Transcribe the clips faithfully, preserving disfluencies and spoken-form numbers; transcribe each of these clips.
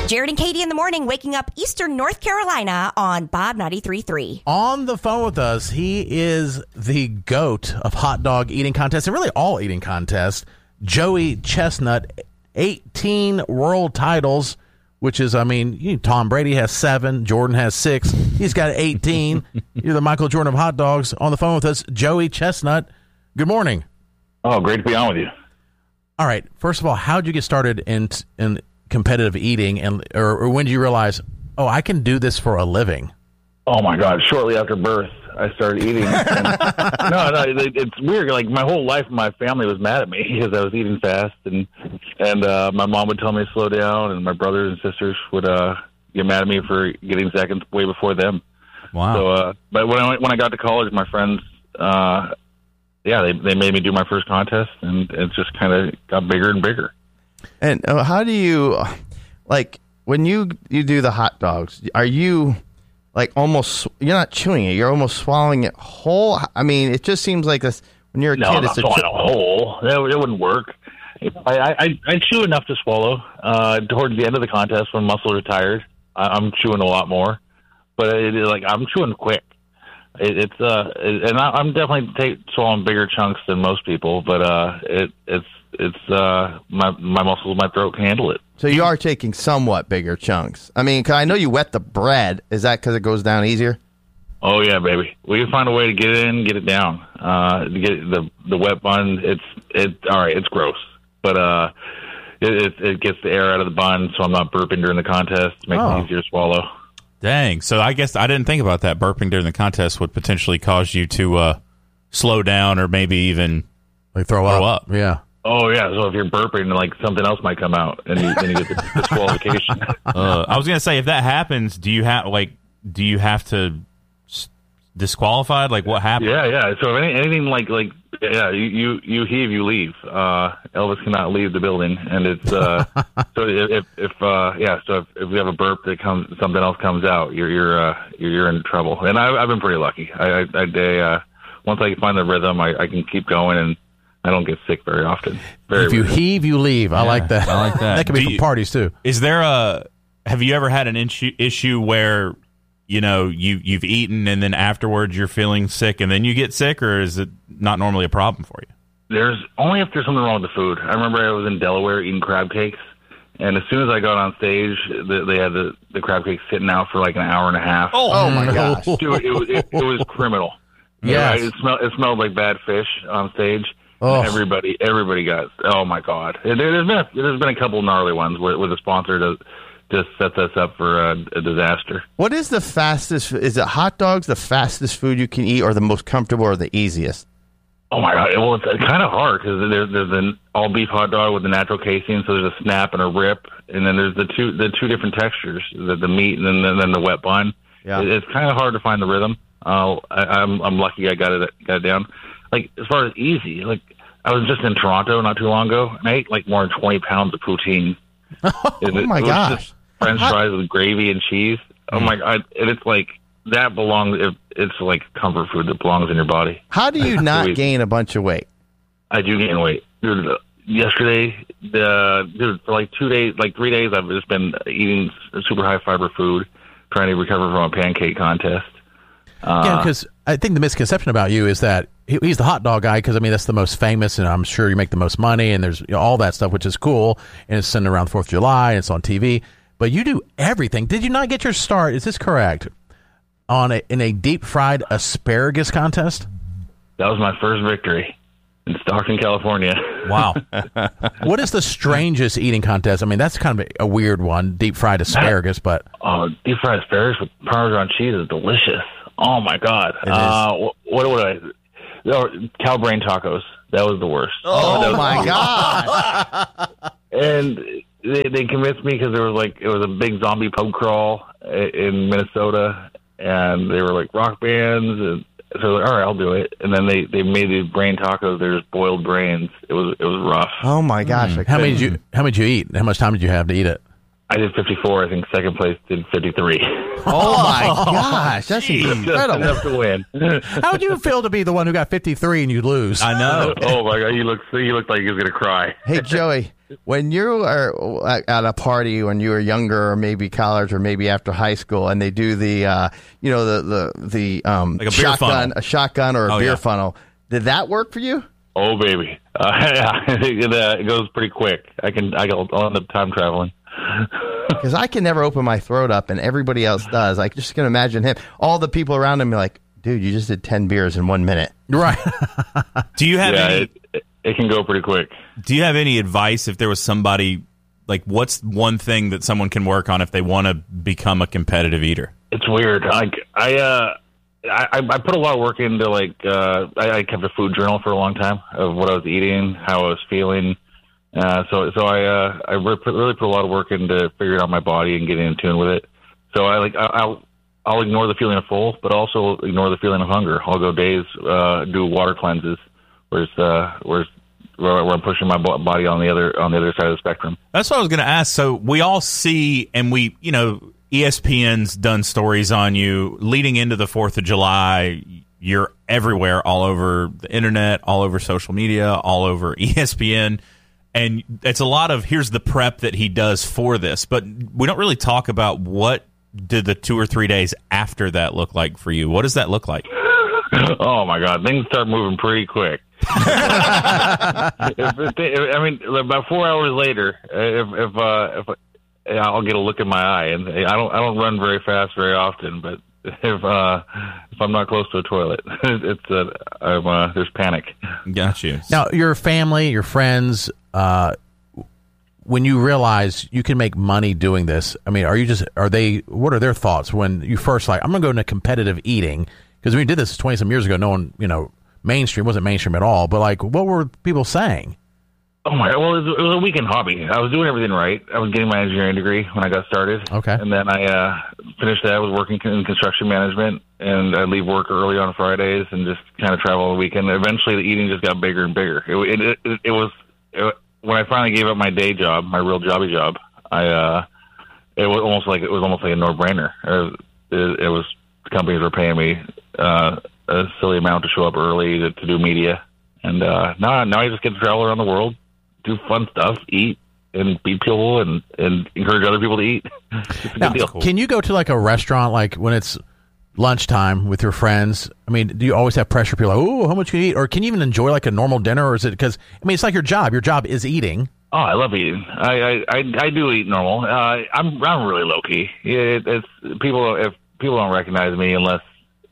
Jared and Katie in the morning, waking up Eastern North Carolina on Bob ninety-three point three. On the phone with us, he is the GOAT of hot dog eating contests, and really all eating contests, Joey Chestnut, eighteen world titles, which is, I mean, you know, Tom Brady has seven, Jordan has six, he's got eighteen. You're the Michael Jordan of hot dogs. On the phone with us, Joey Chestnut. Good morning. Oh, great to be on with you. All right, first of all, how did you get started in in competitive eating, and or, or when did you realize, oh, I can do this for a living? Oh my God! Shortly after birth, I started eating. And, no, no, it, it's weird. Like my whole life, my family was mad at me because I was eating fast, and and uh, my mom would tell me to slow down, and my brothers and sisters would uh, get mad at me for getting seconds way before them. Wow. So, uh, but when I when I got to college, my friends, uh, yeah, they they made me do my first contest, and it just kind of got bigger and bigger. And uh, how do you, like, when you you do the hot dogs, are you, like, almost, you're not chewing it, you're almost swallowing it whole? I mean, it just seems like this, when you're a no, kid, I'm it's not a... swallowing a whole. That, that wouldn't work. I, I, I chew enough to swallow. Uh, towards the end of the contest, when muscles are tired, I, I'm chewing a lot more. But it, it, like I'm chewing quick. It, it's uh, it, and I, I'm definitely take, swallowing bigger chunks than most people. But uh, it it's it's uh, my my muscles, my throat can handle it. So you are taking somewhat bigger chunks. I mean, 'cause I know you wet the bread. Is that because it goes down easier? Oh yeah, baby. We can find a way to get it in, get it down. Uh, to get the the wet bun. It's it all right. It's gross, but uh, it, it it gets the air out of the bun, so I'm not burping during the contest. Makes Oh. it easier to swallow. Dang. So I guess I didn't think about that. Burping during the contest would potentially cause you to uh, slow down or maybe even Like throw, throw up. up. Yeah. Oh yeah. So if you're burping, like something else might come out, and you, then you get the disqualification. Uh, I was gonna say, if that happens, do you have like do you have to s- disqualified? Like what happens? Yeah, yeah. So if any, anything like like yeah, you, you you heave, you leave. Uh, Elvis cannot leave the building, and it's uh, so if if uh, yeah, so if, if we have a burp that comes, something else comes out, you're you're uh, you're, you're in trouble. And I, I've been pretty lucky. I I, I they, uh, once I find the rhythm, I, I can keep going, and I don't get sick very often. Very If you rarely. heave, you leave. I Yeah, like that. I like that. That could be Do for you- parties, too. Is there a? Have you ever had an issue issue where you know you you've eaten and then afterwards you're feeling sick and then you get sick, or is it not normally a problem for you? There's only if there's something wrong with the food. I remember I was in Delaware eating crab cakes, and as soon as I got on stage, the, they had the, the crab cakes sitting out for like an hour and a half. Oh, my gosh. Dude, it, was- it, it was criminal. Yes. Yeah, it smelled it smelled like bad fish on stage. Oh. And everybody, everybody got. Oh my God! And there, there's been a, there's been a couple gnarly ones where, where the sponsor does, just sets us up for a, a disaster. What is the fastest? Is it hot dogs the fastest food you can eat, or the most comfortable, or the easiest? Oh my God! Well, it's kind of hard because there's there's an all beef hot dog with the natural casing, so there's a snap and a rip, and then there's the two the two different textures, the, the meat and then and then the wet bun. Yeah. It, it's kind of hard to find the rhythm. Uh, I, I'm I'm lucky I got it got it down. Like as far as easy, like I was just in Toronto not too long ago, and I ate like more than twenty pounds of poutine. Oh my gosh! French fries with gravy and cheese. Oh my God! And it's like that belongs. It, it's like comfort food that belongs in your body. How do you not Wait. gain a bunch of weight? I do gain weight. Dude, uh, yesterday, the dude, for like two days, like three days, I've just been eating s- super high fiber food, trying to recover from a pancake contest. Uh, Yeah, because I think the misconception about you is that he- he's the hot dog guy because, I mean, that's the most famous, and I'm sure you make the most money, and there's you know, all that stuff, which is cool, and it's centered around fourth of July, and it's on T V. But you do everything. Did you not get your start, is this correct, on a, in a deep-fried asparagus contest? that was my first victory in Stockton, California. Wow. What is the strangest eating contest? I mean, that's kind of a, a weird one, deep-fried asparagus, but... Oh, deep fried asparagus with Parmesan cheese is delicious. Oh my God! It is. Uh, wh- what would I? Oh, cow brain tacos. That was the worst. Oh, That was- my God! And they, they convinced me because there was like it was a big zombie pub crawl i- in Minnesota, and they were like rock bands, and so I was like, all right, I'll do it. And then they, they made these brain tacos. They're just boiled brains. It was it was rough. Oh my gosh! I How many couldn't. did you How many did you eat? How much time did you have to eat it? I did fifty-four. I think second place did fifty-three. Oh my gosh, that's Just incredible. enough to win. How would you feel to be the one who got fifty-three and you lose? I know. Oh my god, he looked he looked like he was gonna cry. Hey, Joey, when you are at a party when you were younger, or maybe college, or maybe after high school, and they do the, uh, you know, the the the um, Like a beer shotgun, funnel. a shotgun or a Oh, beer yeah. funnel, did that work for you? Oh baby, uh, it, uh, it goes pretty quick. I can I go I'll end up time traveling. Because I can never open my throat up, and everybody else does. I just can imagine him. All the people around him are like, dude, you just did ten beers in one minute. Right. Do you have Yeah, any? it, it, it can go pretty quick. Do you have any advice if there was somebody like? What's one thing that someone can work on if they want to become a competitive eater? It's weird. Like I, uh, I, I put a lot of work into like uh, I, I kept a food journal for a long time of what I was eating, how I was feeling. Uh, so so I uh, I re- put, really put a lot of work into figuring out my body and getting in tune with it. So I like I, I'll I'll ignore the feeling of full, but also ignore the feeling of hunger. I'll go days uh, do water cleanses, whereas uh, whereas where, where I'm pushing my bo- body on the other on the other side of the spectrum. That's what I was going to ask. So we all see, and we, you know, E S P N's done stories on you leading into the fourth of July. You're everywhere, all over the internet, all over social media, all over E S P N. And it's a lot of, here's the prep that he does for this. But we don't really talk about what did the two or three days after that look like for you. What does that look like? Oh my God, things start moving pretty quick. if, if they, I mean, about four hours later, if if, uh, if I'll get a look in my eye, and I don't I don't run very fast very often, but if uh, if I'm not close to a toilet, it's uh, I'm, uh, there's panic. Got you. Now, your family, your friends, uh, when you realize you can make money doing this, I mean, are you just, are they, what are their thoughts when you first like, I'm going to go into competitive eating? Because when we did this twenty some years ago, no one, you know, mainstream wasn't mainstream at all, but like, what were people saying? Oh my! Well, it was, it was a weekend hobby. I was doing everything right. I was getting my engineering degree when I got started. Okay. And then I uh, finished that. I was working in construction management, and I'd leave work early on Fridays and just kind of travel all the weekend. Eventually, the eating just got bigger and bigger. It, it, it, it was it, when I finally gave up my day job, my real jobby job. I uh, it was almost like it was almost like a no brainer. It, it was the companies were paying me uh, a silly amount to show up early to, to do media, and uh, now now I just get to travel around the world, do fun stuff, eat, and beat people, and, and encourage other people to eat. It's a Now, good deal. can you go to like a restaurant, like when it's lunchtime with your friends? I mean, do you always have pressure? People like, oh, how much can you eat? Or can you even enjoy like a normal dinner? Or is it because, I mean, it's like your job. Your job is eating. Oh, I love eating. I I, I, I do eat normal. Uh, I'm I'm really low key. It, it's people if people don't recognize me unless.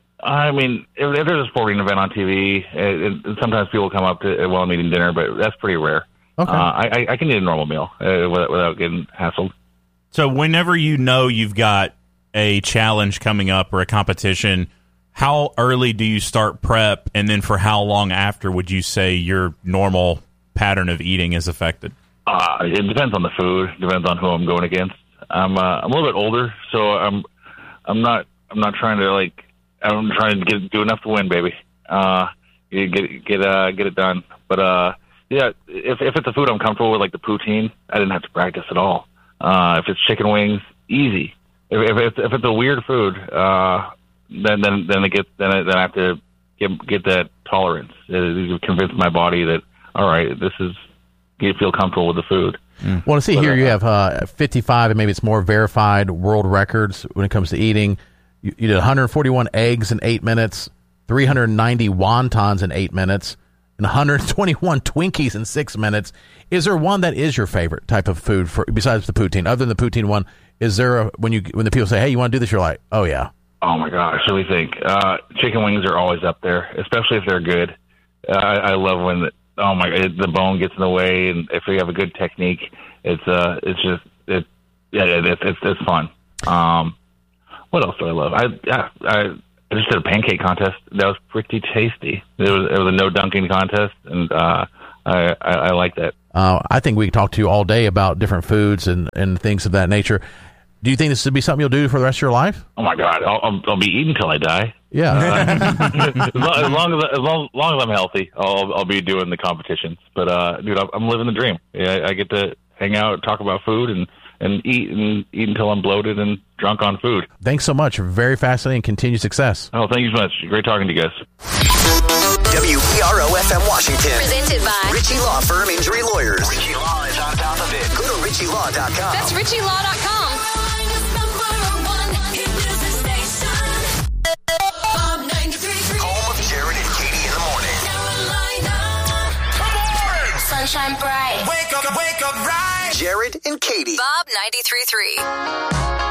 I mean, if, if there's a sporting event on T V, it, it, sometimes people come up to while I'm eating dinner, but that's pretty rare. Okay. Uh, I, I can eat a normal meal uh, without, without getting hassled. So whenever you know you've got a challenge coming up or a competition, how early do you start prep? And then for how long after would you say your normal pattern of eating is affected? Uh, it depends on the food. Depends on who I'm going against. I'm uh, I'm a little bit older, so I'm I'm not I'm not trying to like I'm trying to get do enough to win, baby. Uh, get get uh get it done. But uh, yeah, if if it's a food I'm comfortable with, like the poutine, I didn't have to practice at all. Uh, if it's chicken wings, easy. If if it's, if it's a weird food, uh, then then then it gets then I, then I have to get get that tolerance. Uh, convince my body that all right, this is. You feel comfortable with the food. Mm. Well, to see but, here, uh, you have uh, fifty-five, and maybe it's more verified world records when it comes to eating. You, you did one hundred forty-one eggs in eight minutes, three hundred ninety wontons in eight minutes, and one hundred twenty-one Twinkies in six minutes. Is there one that is your favorite type of food for besides the poutine? Other than the poutine one, is there a, when you when the people say, "Hey, you want to do this?" You're like, "Oh yeah." Oh my gosh, what do you think? Uh, chicken wings are always up there, especially if they're good. Uh, I, I love when. The, Oh my! It, the bone gets in the way, and if you have a good technique, it's uh, it's just it, yeah, it, it's it's it's fun. Um, what else do I love? I yeah, I, I just did a pancake contest. That was pretty tasty. It was it was a no dunking contest, and uh, I, I I like that. Uh, I think we can talk to you all day about different foods and, and things of that nature. Do you think this would be something you'll do for the rest of your life? Oh my God! I'll I'll, I'll be eating till I die. Yeah. as, long, as long as as long, long as I'm healthy, I'll I'll be doing the competitions. But uh, dude, I'm, I'm living the dream. Yeah, I, I get to hang out, talk about food, and, and eat and eat until I'm bloated and drunk on food. Thanks so much. Very fascinating. Continued success. Oh, thank you so much. Great talking to you guys. W E R O F M Washington. Presented by Ritchie Law Firm Injury Lawyers. Ritchie Law is on top of it. Go to Ritchie Law dot com. That's Ritchie Law dot com. Home of Jared and Katie in the morning. Sunshine bright. Wake up, wake up, right. Jared and Katie. Bob ninety-three point three.